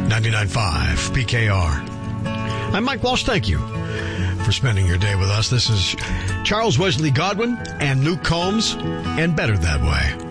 99.5 PKR. I'm Mike Walsh. Thank you for spending your day with us. This is Charles Wesley Godwin and Luke Combs, and Better That Way.